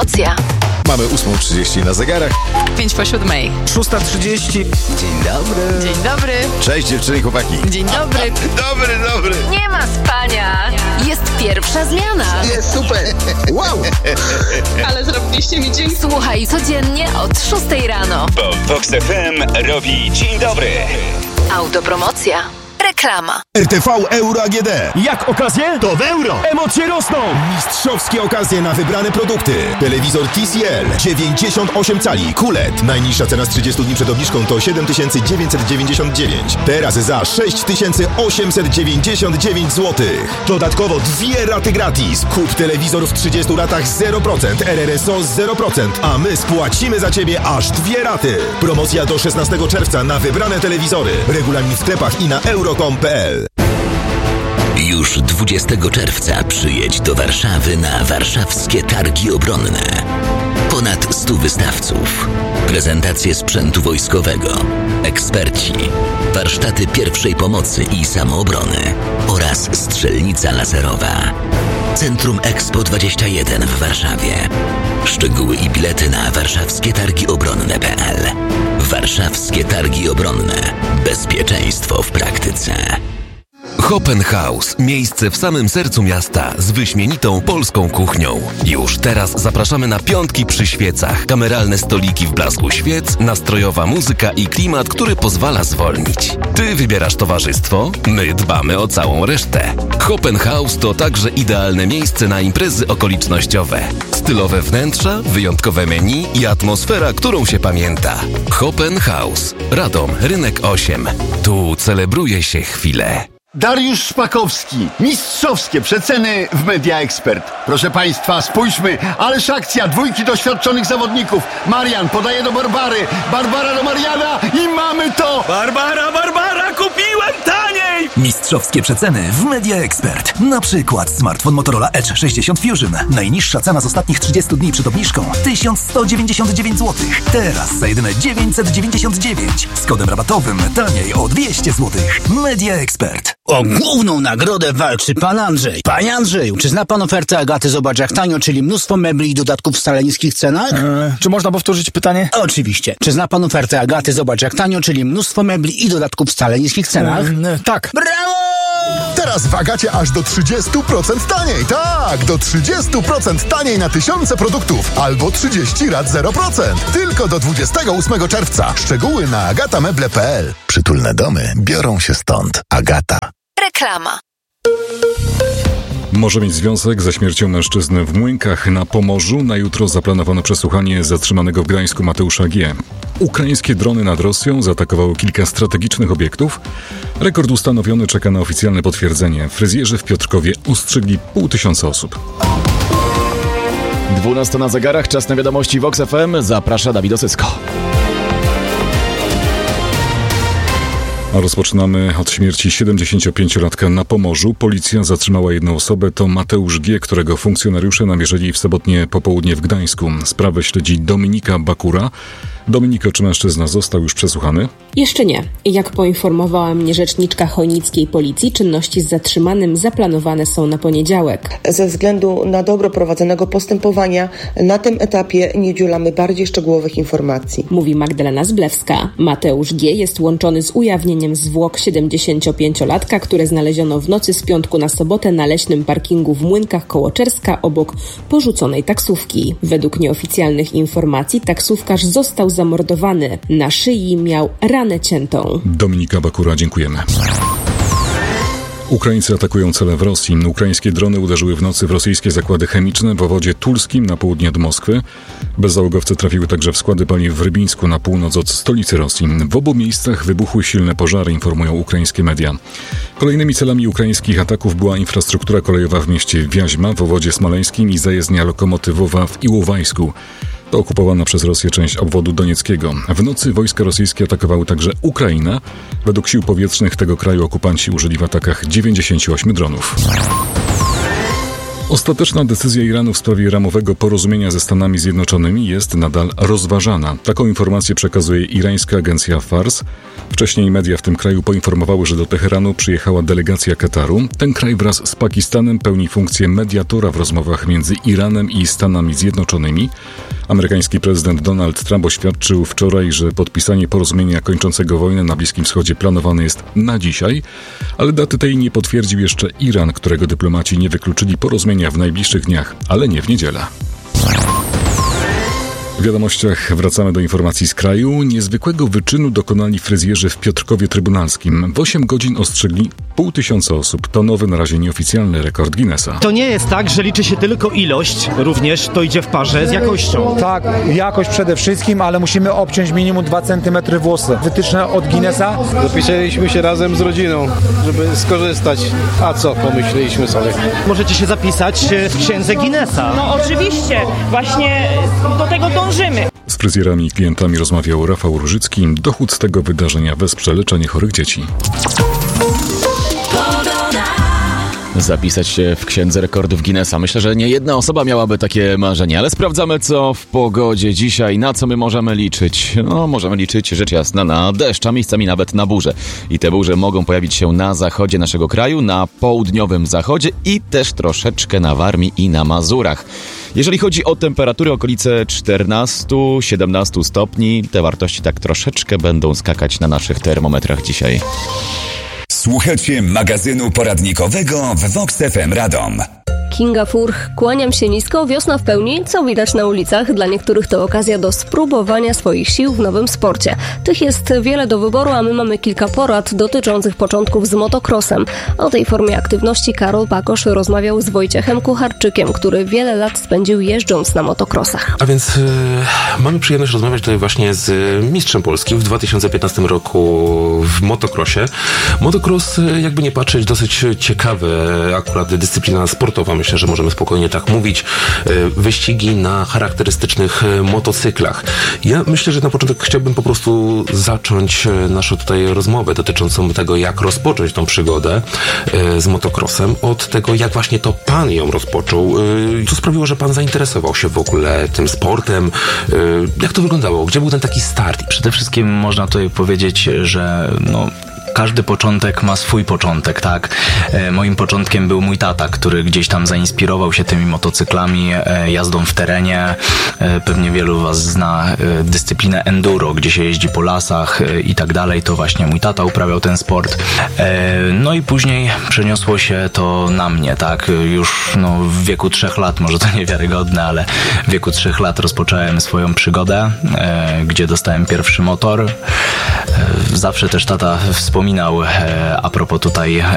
Autopromocja. Mamy 8:30 na zegarach. 5:07. 6:30. Dzień dobry. Dzień dobry. Cześć dziewczyny i chłopaki. Dzień dobry. Dobry. Nie ma spania. Jest pierwsza zmiana. Jest super. Wow. Ale zrobiliście mi dzień. Słuchaj codziennie od 6 rano. Bo Vox FM robi dzień dobry. Autopromocja. Reklama. RTV Euro AGD. Jak okazje? To w euro! Emocje rosną! Mistrzowskie okazje na wybrane produkty. Telewizor TCL 98 cali QLED. Najniższa cena z 30 dni przed obniżką to 7999. Teraz za 6899 zł. Dodatkowo 2 raty gratis. Kup telewizor w 30 latach 0%, RRSO 0%, a my spłacimy za Ciebie aż 2 raty. Promocja do 16 czerwca na wybrane telewizory. Regulamin w sklepach i na euro.com.pl. Już 20 czerwca przyjedź do Warszawy na warszawskie targi obronne. Ponad 100 wystawców, prezentacje sprzętu wojskowego, eksperci, warsztaty pierwszej pomocy i samoobrony oraz strzelnica laserowa. Centrum Expo 21 w Warszawie. Szczegóły i bilety na warszawskietargiobronne.pl. Warszawskie Targi Obronne. Bezpieczeństwo w praktyce. Hopen House. Miejsce w samym sercu miasta z wyśmienitą polską kuchnią. Już teraz zapraszamy na piątki przy świecach. Kameralne stoliki w blasku świec, nastrojowa muzyka i klimat, który pozwala zwolnić. Ty wybierasz towarzystwo, my dbamy o całą resztę. Hopen House to także idealne miejsce na imprezy okolicznościowe. Stylowe wnętrza, wyjątkowe menu i atmosfera, którą się pamięta. Hopen House. Radom, Rynek 8. Tu celebruje się chwilę. Dariusz Szpakowski. Mistrzowskie przeceny w Media Expert. Proszę Państwa, spójrzmy. Ależ akcja, 2 doświadczonych zawodników. Marian podaje do Barbary. Barbara do Mariana i mamy to! Barbara, kupiłem taniej! Mistrzowskie przeceny w Media Expert. Na przykład smartfon Motorola Edge 60 Fusion. Najniższa cena z ostatnich 30 dni przed obniżką 1199 zł. Teraz za jedyne 999. Z kodem rabatowym taniej o 200 zł. Media Expert. O główną nagrodę walczy pan Andrzej. Panie Andrzeju, czy zna pan ofertę Agaty Zobacz jak tanio, czyli mnóstwo mebli i dodatków w wcale niskich cenach? Czy można powtórzyć pytanie? Oczywiście. Czy zna pan ofertę Agaty Zobacz jak tanio, czyli mnóstwo mebli i dodatków w wcale niskich cenach? Tak. Brawo! Teraz w Agacie aż do 30% taniej. Tak, do 30% taniej na tysiące produktów. Albo 30 rat 0%. Tylko do 28 czerwca. Szczegóły na agatameble.pl. Przytulne domy biorą się stąd. Agata. Reklama. Może mieć związek ze śmiercią mężczyzny w Młynkach na Pomorzu. Na jutro zaplanowano przesłuchanie zatrzymanego w Gdańsku Mateusza G. Ukraińskie drony nad Rosją zaatakowały kilka strategicznych obiektów. Rekord ustanowiony czeka na oficjalne potwierdzenie. Fryzjerzy w Piotrkowie ostrzygli 500 osób. 12 na zegarach, czas na wiadomości Vox FM. Zaprasza Dawid Osysko. A rozpoczynamy od śmierci 75-latka na Pomorzu. Policja zatrzymała jedną osobę, to Mateusz G., którego funkcjonariusze namierzyli w sobotnie popołudnie w Gdańsku. Sprawę śledzi Dominika Bakura. Dominiko, czy mężczyzna został już przesłuchany? Jeszcze nie. Jak poinformowała mnie rzeczniczka chojnickiej policji, czynności z zatrzymanym zaplanowane są na poniedziałek. Ze względu na dobro prowadzonego postępowania na tym etapie nie udzielamy bardziej szczegółowych informacji. Mówi Magdalena Zblewska. Mateusz G. jest łączony z ujawnieniem zwłok 75-latka, które znaleziono w nocy z piątku na sobotę na leśnym parkingu w Młynkach koło Czerska obok porzuconej taksówki. Według nieoficjalnych informacji taksówkarz został zamordowany. Na szyi miał ranę ciętą. Dominika Bakura, dziękujemy. Ukraińcy atakują cele w Rosji. Ukraińskie drony uderzyły w nocy w rosyjskie zakłady chemiczne w obwodzie tulskim na południe od Moskwy. Bezzałogowce trafiły także w składy paliw w Rybińsku na północ od stolicy Rosji. W obu miejscach wybuchły silne pożary, informują ukraińskie media. Kolejnymi celami ukraińskich ataków była infrastruktura kolejowa w mieście Wiaźma w obwodzie smoleńskim i zajezdnia lokomotywowa w Iłowajsku. To okupowana przez Rosję część obwodu donieckiego. W nocy wojska rosyjskie atakowały także Ukrainę. Według sił powietrznych tego kraju okupanci użyli w atakach 98 dronów. Ostateczna decyzja Iranu w sprawie ramowego porozumienia ze Stanami Zjednoczonymi jest nadal rozważana. Taką informację przekazuje irańska agencja Fars. Wcześniej media w tym kraju poinformowały, że do Teheranu przyjechała delegacja Kataru. Ten kraj wraz z Pakistanem pełni funkcję mediatora w rozmowach między Iranem i Stanami Zjednoczonymi. Amerykański prezydent Donald Trump oświadczył wczoraj, że podpisanie porozumienia kończącego wojnę na Bliskim Wschodzie planowane jest na dzisiaj, ale daty tej nie potwierdził jeszcze Iran, którego dyplomaci nie wykluczyli porozumienia w najbliższych dniach, ale nie w niedzielę. W wiadomościach wracamy do informacji z kraju. Niezwykłego wyczynu dokonali fryzjerzy w Piotrkowie Trybunalskim. W 8 godzin ostrzygli 500 osób. To nowy, na razie nieoficjalny rekord Guinnessa. To nie jest tak, że liczy się tylko ilość, również to idzie w parze z jakością. Tak, jakość przede wszystkim, ale musimy obciąć minimum 2 cm włosy. Wytyczne od Guinnessa. Zapisaliśmy się razem z rodziną, żeby skorzystać. A co, pomyśleliśmy sobie. Możecie się zapisać w księdze Guinnessa. No oczywiście, właśnie do tego dążymy. Z fryzjerami i klientami rozmawiał Rafał Różycki. Dochód z tego wydarzenia wesprze leczenie chorych dzieci. Zapisać się w księdze rekordów Guinnessa. Myślę, że nie jedna osoba miałaby takie marzenie, ale sprawdzamy, co w pogodzie dzisiaj, na co my możemy liczyć. No, możemy liczyć, rzecz jasna, na deszcz, a miejscami nawet na burze. I te burze mogą pojawić się na zachodzie naszego kraju, na południowym zachodzie i też troszeczkę na Warmii i na Mazurach. Jeżeli chodzi o temperatury, okolice 14-17 stopni, te wartości tak troszeczkę będą skakać na naszych termometrach dzisiaj. Słuchacie magazynu poradnikowego w Vox FM Radom. Kinga Furch, kłaniam się nisko, wiosna w pełni, co widać na ulicach. Dla niektórych to okazja do spróbowania swoich sił w nowym sporcie. Tych jest wiele do wyboru, a my mamy kilka porad dotyczących początków z motocrossem. O tej formie aktywności Karol Pakosz rozmawiał z Wojciechem Kucharczykiem, który wiele lat spędził jeżdżąc na motocrossach. A więc mamy przyjemność rozmawiać tutaj właśnie z mistrzem Polski w 2015 roku w motocrossie. Motocross, jakby nie patrzeć, dosyć ciekawy akurat dyscyplina sportowa. Myślę, że możemy spokojnie tak mówić. Wyścigi na charakterystycznych motocyklach. Ja myślę, że na początek chciałbym po prostu zacząć naszą tutaj rozmowę dotyczącą tego, jak rozpocząć tą przygodę z motocrossem, od tego, jak właśnie to pan ją rozpoczął. Co sprawiło, że pan zainteresował się w ogóle tym sportem? Jak to wyglądało? Gdzie był ten taki start? Przede wszystkim można tutaj powiedzieć, że każdy początek ma swój początek, tak? Moim początkiem był mój tata, który gdzieś tam zainspirował się tymi motocyklami, jazdą w terenie. Pewnie wielu was zna dyscyplinę enduro, gdzie się jeździ po lasach i tak dalej. To właśnie mój tata uprawiał ten sport. No i później przeniosło się to na mnie, tak? Już w wieku 3 lat, może to niewiarygodne, ale w wieku 3 lat rozpocząłem swoją przygodę, gdzie dostałem pierwszy motor. Zawsze też tata wspominał a propos tutaj